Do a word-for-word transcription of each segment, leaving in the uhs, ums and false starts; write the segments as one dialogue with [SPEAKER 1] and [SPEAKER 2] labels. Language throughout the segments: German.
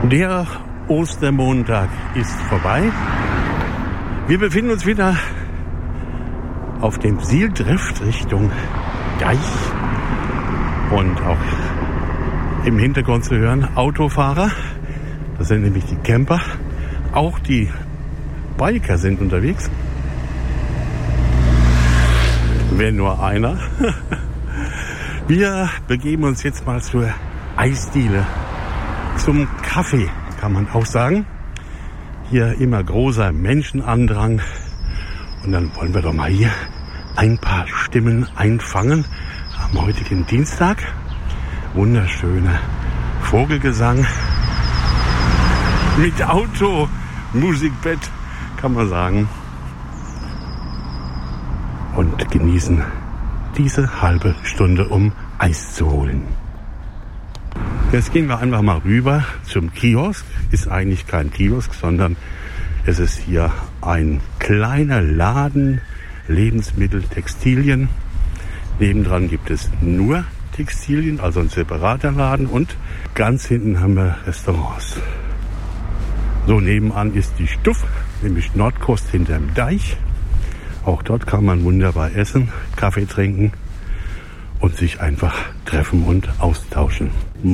[SPEAKER 1] Der Ostermontag ist vorbei. Wir befinden uns wieder auf dem Siel-Drift Richtung Deich. Und auch im Hintergrund zu hören Autofahrer. Das sind nämlich die Camper. Auch die Biker sind unterwegs. Wenn nur einer. Wir begeben uns jetzt mal zur Eisdiele. Zum Kaffee, kann man auch sagen. Hier immer großer Menschenandrang. Und dann wollen wir doch mal hier ein paar Stimmen einfangen am heutigen Dienstag. Wunderschöner Vogelgesang mit Auto, Musikbett, kann man sagen. Und genießen diese halbe Stunde, um Eis zu holen. Jetzt gehen wir einfach mal rüber zum Kiosk. Ist eigentlich kein Kiosk, sondern es ist hier ein kleiner Laden, Lebensmittel, Textilien. Nebendran gibt es nur Textilien, also ein separater Laden. Und ganz hinten haben wir Restaurants. So, nebenan ist die Stuff, nämlich Nordkost hinterm Deich. Auch dort kann man wunderbar essen, Kaffee trinken und sich einfach treffen und austauschen.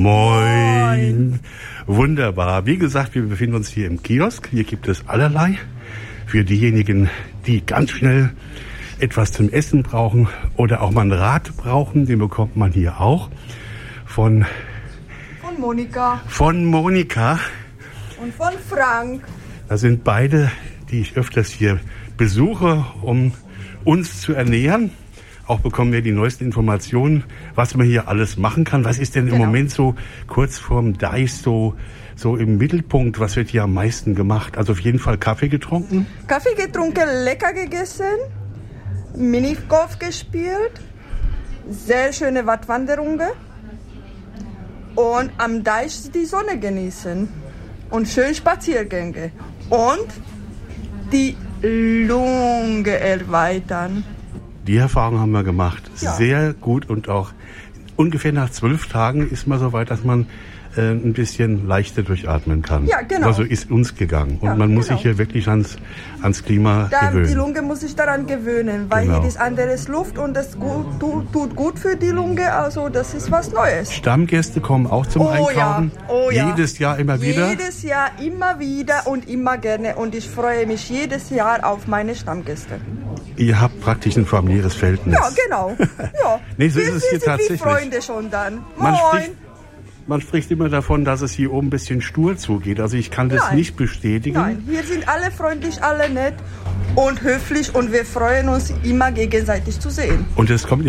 [SPEAKER 1] Moin! Wunderbar. Wie gesagt, wir befinden uns hier im Kiosk. Hier gibt es allerlei. Für diejenigen, die ganz schnell etwas zum Essen brauchen oder auch mal ein Rad brauchen, den bekommt man hier auch. Von,
[SPEAKER 2] von Monika.
[SPEAKER 1] Von Monika.
[SPEAKER 2] Und von Frank.
[SPEAKER 1] Das sind beide, die ich öfters hier besuche, um uns zu ernähren. Auch bekommen wir die neuesten Informationen, was man hier alles machen kann. Was ist denn im genau. Moment so kurz vorm Deich so, so im Mittelpunkt? Was wird hier am meisten gemacht? Also auf jeden Fall Kaffee getrunken?
[SPEAKER 2] Kaffee getrunken, lecker gegessen, Minigolf gespielt, sehr schöne Wattwanderungen und am Deich die Sonne genießen und schön Spaziergänge und die Lunge erweitern.
[SPEAKER 1] Die Erfahrung haben wir gemacht.
[SPEAKER 2] Ja.
[SPEAKER 1] Sehr gut und auch ungefähr nach zwölf Tagen ist man so weit, dass man äh, ein bisschen leichter durchatmen kann.
[SPEAKER 2] Ja, genau.
[SPEAKER 1] Also ist uns gegangen. Und
[SPEAKER 2] ja,
[SPEAKER 1] man muss
[SPEAKER 2] genau.
[SPEAKER 1] sich hier wirklich ans, ans Klima
[SPEAKER 2] da,
[SPEAKER 1] gewöhnen.
[SPEAKER 2] Die Lunge muss sich daran gewöhnen, weil
[SPEAKER 1] genau.
[SPEAKER 2] hier ist anderes Luft und das gut, tut, tut gut für die Lunge. Also das ist was Neues.
[SPEAKER 1] Stammgäste kommen auch zum
[SPEAKER 2] oh,
[SPEAKER 1] Einkaufen.
[SPEAKER 2] Ja. Oh, ja.
[SPEAKER 1] Jedes Jahr immer wieder?
[SPEAKER 2] Jedes Jahr immer wieder und immer gerne. Und ich freue mich jedes Jahr auf meine Stammgäste.
[SPEAKER 1] Ihr habt praktisch ein familiäres Verhältnis.
[SPEAKER 2] Ja, genau. Ja.
[SPEAKER 1] nee, so
[SPEAKER 2] wir,
[SPEAKER 1] ist es
[SPEAKER 2] wir
[SPEAKER 1] hier
[SPEAKER 2] sind
[SPEAKER 1] tatsächlich.
[SPEAKER 2] Wie Freunde schon dann. Moin.
[SPEAKER 1] Man spricht, man spricht immer davon, dass es hier oben ein bisschen stur zugeht. Also ich kann das
[SPEAKER 2] Nein.
[SPEAKER 1] nicht bestätigen.
[SPEAKER 2] Nein, hier sind alle freundlich, alle nett und höflich und wir freuen uns immer gegenseitig zu sehen.
[SPEAKER 1] Und es kommt